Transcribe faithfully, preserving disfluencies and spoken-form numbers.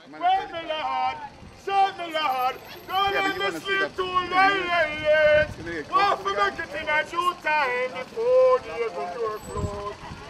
Wake me, Lord. Save me, Lord. Don't Yeah, but let you me want to see sleep that. too late. You know, you Want to comfortable make it in a due time before the able door close.